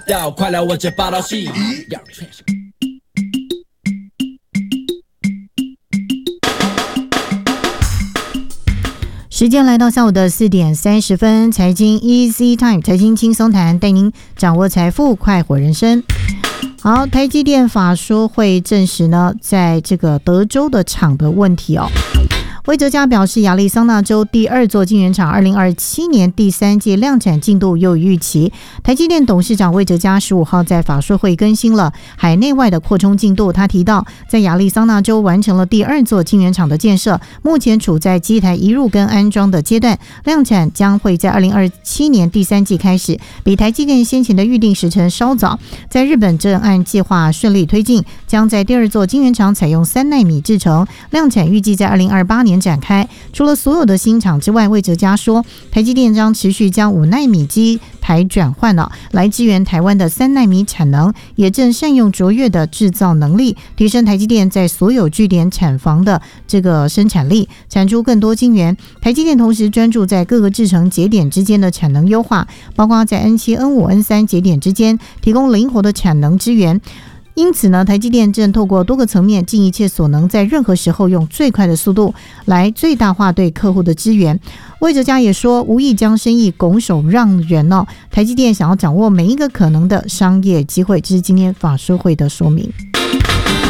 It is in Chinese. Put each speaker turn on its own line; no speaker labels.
道，快来我这报道系。
时间来到下午的4点30分，财经 Easy Time， 财经轻松谈，带您掌握财富，快活人生。好，台积电法说会证实呢，在这个德州的厂的问题哦。魏哲家表示，亚利桑那州第2座晶圆厂2027年第3季量产进度优于预期。台积电董事长魏哲家15号在法说会更新了海内外的扩充进度。他提到，在亚利桑那州完成了第2座晶圆厂的建设，目前处在机台移入跟安装的阶段，量产将会在2027年第3季开始，比台积电先前的预定时程稍早。在日本正按计划顺利推进，将在第2座晶圆厂采用3奈米制程，量产预计在2028年展开。除了所有的新厂之外，魏哲家说，台积电将持续将5奈米机台转换来支援台湾的3奈米产能，也正善用卓越的制造能力，提升台积电在所有据点产房的这个生产力，产出更多晶圆。台积电同时专注在各个制程节点之间的产能优化，包括在 N7、N5、N3 节点之间提供灵活的产能支援。因此呢，台积电正透过多个层面，尽一切所能，在任何时候用最快的速度来最大化对客户的支援。魏哲家也说，无意将生意拱手让人台积电想要掌握每一个可能的商业机会，这是今天法说会的说明。